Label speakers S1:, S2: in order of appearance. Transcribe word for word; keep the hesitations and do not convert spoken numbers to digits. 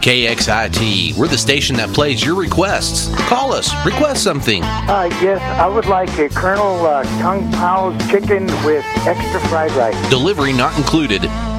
S1: K X I T, we're the station that plays your requests. Call us, request something.
S2: Uh, yes, I would like a Colonel uh, Kung Pao's chicken with extra fried rice.
S1: Delivery not included.